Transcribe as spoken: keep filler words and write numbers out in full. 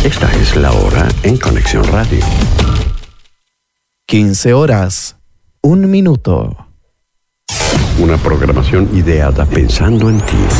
Esta es la hora en Conexión Radio. quince horas, un minuto. Una programación ideada pensando en ti.